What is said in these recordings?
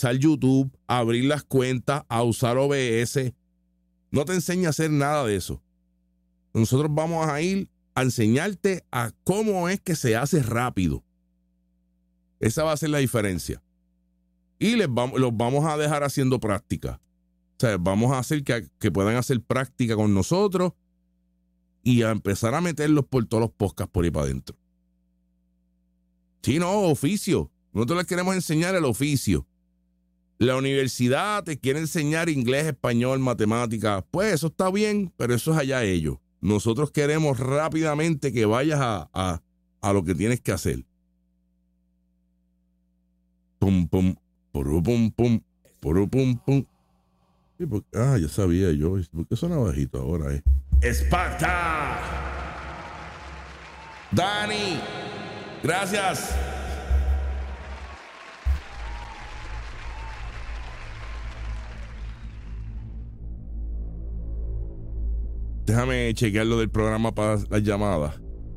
utilizar YouTube, a abrir las cuentas, a usar OBS. No te enseña a hacer nada de eso. Nosotros vamos a ir a enseñarte a cómo es que se hace rápido. Esa va a ser la diferencia. Y los vamos a dejar haciendo práctica. O sea, vamos a hacer que puedan hacer práctica con nosotros y a empezar a meterlos por todos los podcasts por ahí para adentro. Sí, no, oficio. Nosotros les queremos enseñar el oficio. La universidad te quiere enseñar inglés, español, matemáticas. Pues eso está bien, pero eso es allá ellos. Nosotros queremos rápidamente que vayas a lo que tienes que hacer. Pum, pum, puru, pum, pum, puru, pum, pum. Sí, ya sabía yo. ¿Por qué suena bajito ahora? ¡Esparta! Dani, gracias. Déjame chequear lo del programa para las llamadas.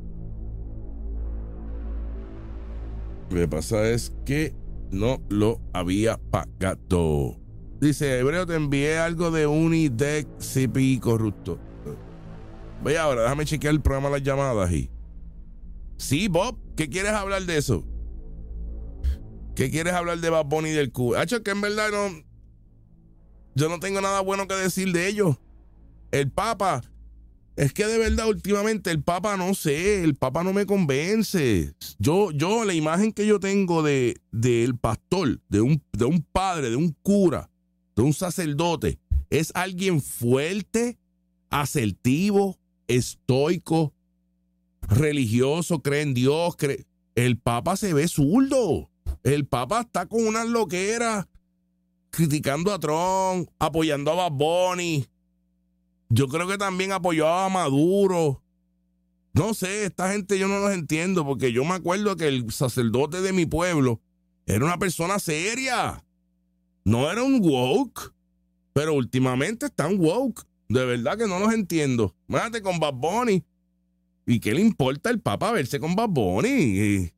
Lo que pasa es que no lo había pagado. Dice, Hebreo, te envié algo de Unideck CPI corrupto. Voy ahora, déjame chequear el programa de las llamadas y... Sí, Bob, ¿qué quieres hablar de eso? ¿Qué quieres hablar de Bad Bunny y del Q? Hacho, que en verdad no... Yo no tengo nada bueno que decir de ellos. El Papa... Es que de verdad últimamente el Papa no sé, el Papa no me convence. Yo la imagen que yo tengo del pastor, de un padre, de un cura, de un sacerdote, es alguien fuerte, asertivo, estoico, religioso, cree en Dios. El Papa se ve zurdo. El Papa está con unas loqueras, criticando a Trump, apoyando a Bad Bunny. Yo creo que también apoyaba a Maduro. No sé, esta gente yo no los entiendo, porque yo me acuerdo que el sacerdote de mi pueblo era una persona seria. No era un woke, pero últimamente están woke. De verdad que no los entiendo. Mírate con Bad Bunny. ¿Y qué le importa al Papa verse con Bad Bunny?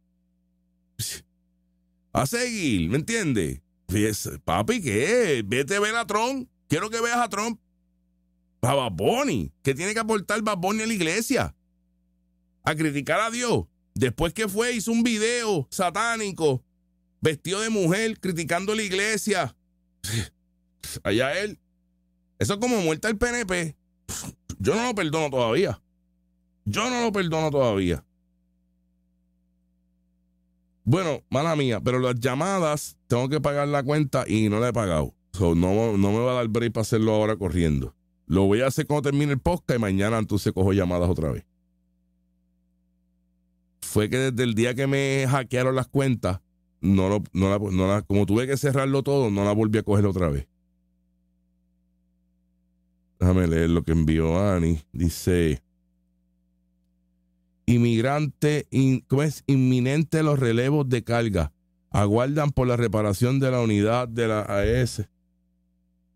A seguir, ¿me entiendes? Papi, ¿qué? Vete a ver a Trump. Quiero que veas a Trump. A Bad Bunny, que tiene que aportar Bad Bunny a la iglesia, a criticar a Dios. Después que fue, hizo un video satánico, vestido de mujer, criticando a la iglesia. Allá él. Eso es como muerta el PNP. Yo no lo perdono todavía. Bueno, mala mía, pero las llamadas tengo que pagar la cuenta y no la he pagado. So, no me va a dar break para hacerlo ahora corriendo. Lo voy a hacer cuando termine el podcast y mañana entonces cojo llamadas otra vez. Fue que desde el día que me hackearon las cuentas, como tuve que cerrarlo todo, no la volví a coger otra vez. Déjame leer lo que envió Ani. Dice, ¿cómo es? Inminente los relevos de carga. Aguardan por la reparación de la unidad de la AES.